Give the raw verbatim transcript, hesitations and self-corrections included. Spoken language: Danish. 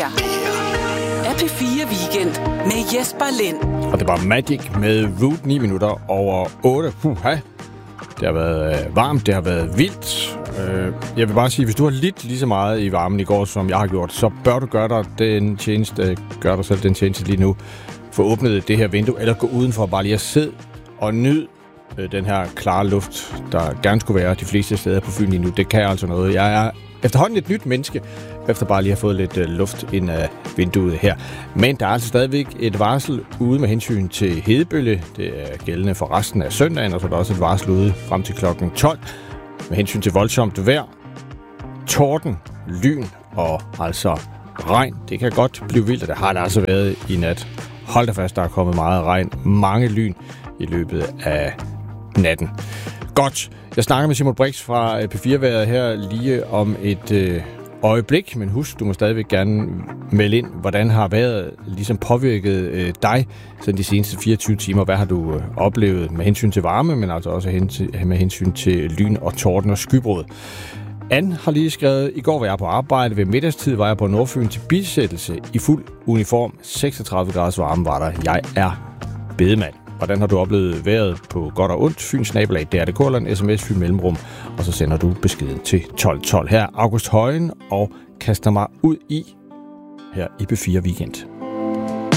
her er P fire Weekend med Jesper Lind. Og det var Magic med Root ni minutter over otte. Puha. Det har været øh, varmt, det har været vildt. Øh, jeg vil bare sige, hvis du har lidt lige så meget i varmen i går, som jeg har gjort, så bør du gøre dig den tjeneste, gør dig selv den tjeneste lige nu. Få åbnet det her vindue, eller gå udenfor bare lige at sidde og nyd øh, den her klare luft, der gerne skulle være de fleste steder på Fyn lige nu. Det kan altså noget. Jeg er efterhånden et nyt menneske, efter bare lige at have fået lidt øh, luft ind af vinduet her. Men der er altså stadigvæk et varsel ude med hensyn til hedebølge. Det er gældende for resten af søndagen, og så er der også et varsel ude frem til klokken tolv. Med hensyn til voldsomt vejr, torden, lyn og altså regn. Det kan godt blive vildt, og det har det altså været i nat. Hold da fast, der er kommet meget regn, mange lyn i løbet af natten. Godt. Jeg snakker med Simon Brix fra P fire-været her lige om et øh, øjeblik, men husk, du må stadigvæk gerne melde ind, hvordan har vejret ligesom påvirket øh, dig sådan de seneste fireogtyve timer. Hvad har du øh, oplevet med hensyn til varme, men altså også hen til, med hensyn til lyn og torden og skybrud. Anne har lige skrevet, i går var jeg på arbejde, ved middagstid var jeg på Nordfyn til bisættelse i fuld uniform. seksogtredive graders varme var der. Jeg er bedemand. Hvordan har du oplevet vejret på godt og ondt? Fyns nabolag, D R D K eller en sms Fyn Mellemrum, og så sender du beskeden til tolv tolv. Her er August Højen og kaster mig ud i her i P fire Weekend.